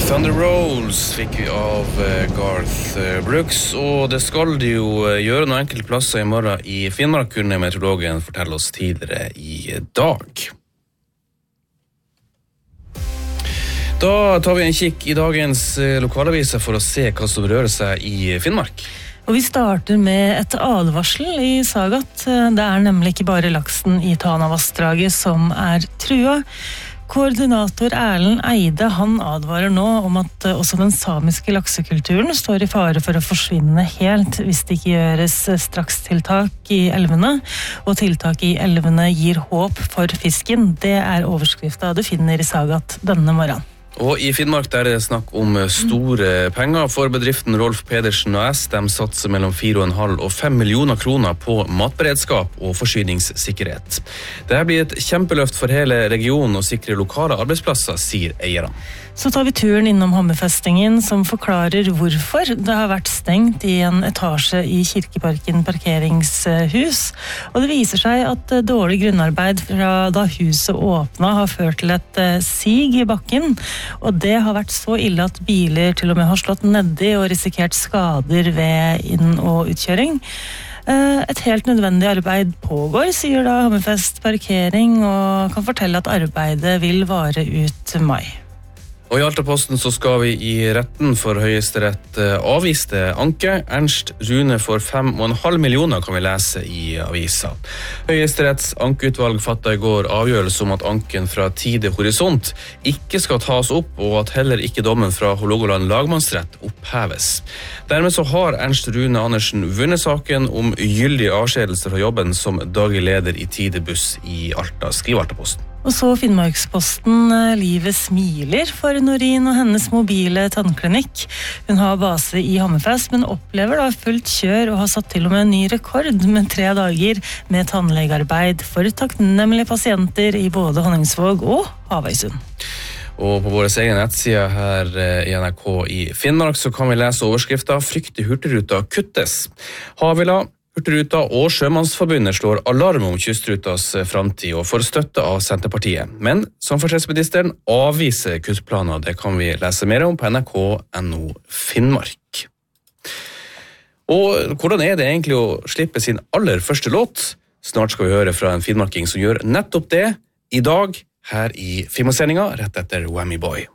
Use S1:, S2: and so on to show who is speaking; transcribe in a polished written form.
S1: Thunder Rolls fikk vi av Garth Brooks, og det skal de jo gjøre noen enkelte plasser i morgen i Finnmark, kunne meteorologen fortelle oss tidligere i dag. Da tar vi en kikk i dagens lokalaviser for å se hva som rører seg i Finnmark.
S2: Og vi starter med et advarsel i Sagat. Det nemlig ikke bare laksen i Tanavassdraget som trua. Koordinator Erlend Eide, han advarer nå om at også den samiske laksekulturen står i fare for å forsvinne helt hvis det ikke gjøres strakstiltak i elvene, og tiltak i elvene gir håp for fisken. Det overskriften du finner i Sagat denne morgenen.
S1: Og i Finnmark der det snakk om store penger for bedriften Rolf Pedersen AS. De satser mellom 4,5 og 5 millioner kroner på matberedskap og forsyningssikkerhet. Dette blir et kjempeløft for hele regionen og sikrer lokale arbeidsplasser, sier eierne.
S2: Så tar vi turen innom Hammerfestingen, som forklarer hvorfor det har vært stengt i en etasje i Kirkeparken parkeringshus. Og det viser seg at dårlig grunnarbeid fra da huset åpnet har ført til et sig i bakken. Og det har vært så ille at biler til og med har slått nedi og risikert skader ved inn- og utkjøring. Et helt nødvendig arbeid pågår, sier da Hammerfest Parkering, og kan fortelle at arbeidet vil vare ut mai.
S1: Og i Altaposten så skal vi i retten for Høyesterett avviste anke. Ernst Rune for 5,5 millioner kan vi lese i avisa. Høyesteretts ankeutvalg fattet i går avgjørelse om at anken fra Tide Horisont ikke skal tas opp, og at heller ikke dommen fra Hålogaland lagmannsrett oppheves. Dermed så har Ernst Rune Andersen vunnet saken om gyldig avskjedelse fra jobben som daglig leder i Tide Buss i Alta, skriver Altaposten.
S2: Og så Finnmarksposten, livet smiler for Norin og hennes mobile tannklinikk. Hun har base i Hammerfest, men opplever da fullt kjør og har satt til og med en ny rekord med 3 dager med tannlegearbeid for takknemlige pasienter i både Honningsvåg og Havøysund.
S1: Og på vår egen nettside her i NRK i Finnmark så kan vi lese overskriften «Fryktig Hurtigruta kuttes». Havila, Hurtigruta og Sjømannsforbundet slår alarm om kystrutas framtid og får støtte av Senterpartiet. Men samferdselsministeren avviser kuttplaner. Det kan vi lese mer om på NRK.no Finnmark. Og hvordan det egentlig å slippe sin aller første låt? Snart skal vi høre fra en finnmarking som gjør nettopp det i dag her i Finnmarkssendingen rett etter Whammy Boy.